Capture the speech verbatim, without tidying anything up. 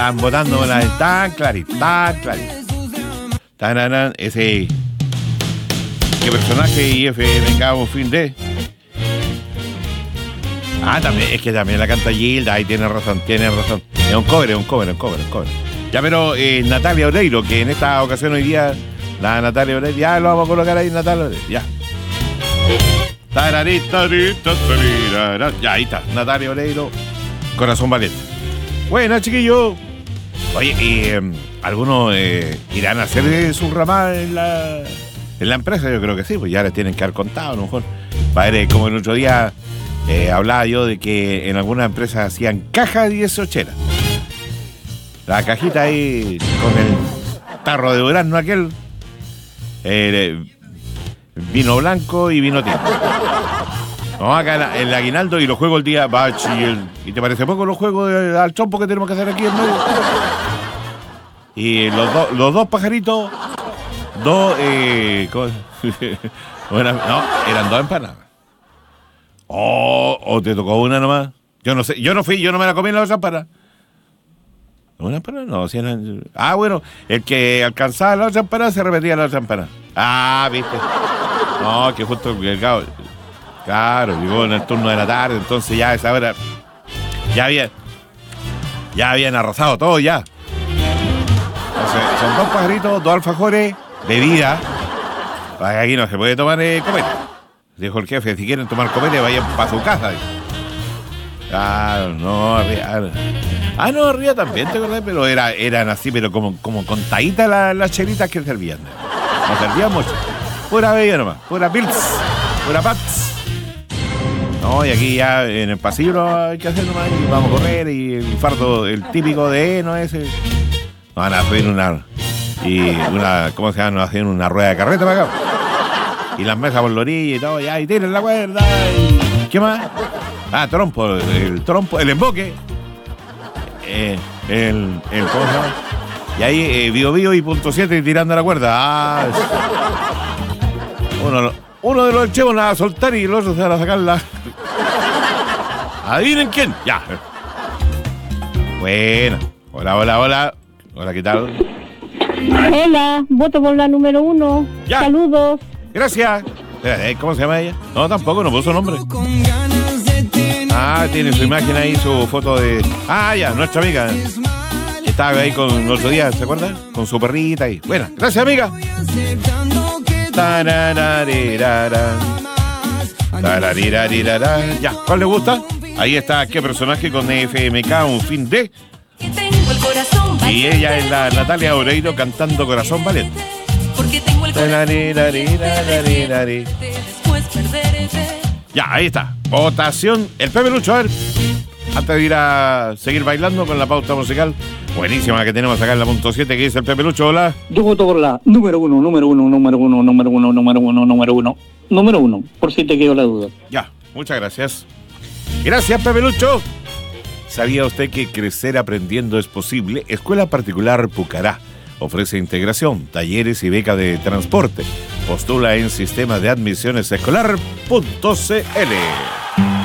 Están votando la tan clarito, tan clarito. Tararán, ese. ¿Qué personaje I F M K un fin de? Ah, también, es que también la canta Gilda, ahí tiene razón, tiene razón. Es un cover, es un cover, es un cover, es un cover. Ya, pero eh, Natalia Oreiro, que en esta ocasión hoy día, la Natalia Oreiro, ya lo vamos a colocar ahí, Natalia Oreiro, ya. Ya, ahí está, Natalia Oreiro, Corazón Valiente. Bueno, chiquillos. Oye, y eh, algunos eh, irán a hacer eh, su ramada en la, en la empresa, yo creo que sí, pues ya les tienen que haber contado, a lo mejor. Padre, como el otro día eh, hablaba yo de que en algunas empresas hacían caja dieciochera. La cajita ahí con el tarro de durazno aquel, eh, vino blanco y vino tinto. Vamos acá en, el aguinaldo y los juegos el día Bachi y, el, y te parece poco los juegos de, al chompo que tenemos que hacer aquí en medio. Y los, do, los dos pajaritos, dos, eh, bueno, no, eran dos empanadas. Oh, o te tocó una nomás. Yo no sé, yo no fui, yo no me la comí en la otra empanada. ¿Una empanada? No, si eran... Ah, bueno, el que alcanzaba la otra empanada se repetía la otra empanada. Ah, viste. No, que justo el cabo. Claro, llegó en el turno de la tarde, entonces ya a esa hora ya había, ya habían arrasado todo ya. Entonces, son dos pajaritos, dos alfajores, bebida. Aquí no se puede tomar eh, copete. Dijo el jefe, si quieren tomar copete, vayan para su casa. Claro, no, arriba. Ah, no, arriba también, ¿te acordás? Pero era, eran así, pero como, como contaditas las la chelitas que servían. No servían mucho. Pura bebida nomás, pura pils, pura pats. No, y aquí ya en el pasillo hay que hacer nomás, y vamos a correr, y el fardo, el típico de heno ese. Nos van a hacer una, y una, ¿cómo se llama? Nos hacen una rueda de carreta para acá. Y las mesas por la orilla y todo, ya, y tienen la cuerda, y... ¿Qué más? Ah, trompo, el trompo, el emboque. Eh, el, el, ¿cómo se llama? Y ahí, eh, Bio Bio y punto siete tirando la cuerda. Ah, es... uno, uno de los chevos la va a soltar y el otro se va a sacarla. ¿Adivinen quién? Ya. Bueno. Hola, hola, hola. Hola, ¿qué tal? Hola, voto por la número uno. Ya. Saludos. Gracias. ¿Cómo se llama ella? No, tampoco, no puso nombre. Ah, tiene su imagen ahí, su foto de... Ah, ya, nuestra amiga. Estaba ahí con el otro día, ¿se acuerdan? Con su perrita ahí. Bueno, gracias, amiga. Ya, ¿cuál le gusta? Ahí está, ¿qué personaje con F M K un fin de? Y ella es la Natalia Oreiro cantando Corazón Valiente. Ya, ahí está. Votación. El Pepe Lucho, a ver. Antes de ir a seguir bailando con la pauta musical buenísima que tenemos acá en la punto siete, que dice el Pepe Lucho, hola. Yo voto por la número uno, número uno, número uno, número uno, número uno, número uno, número uno, por si te quedó la duda. Ya, muchas gracias. Gracias, Pepe Lucho. ¿Sabía usted que crecer aprendiendo es posible? Escuela Particular Pucará ofrece integración, talleres y beca de transporte. Postula en sistema de admisiones escolar punto c l.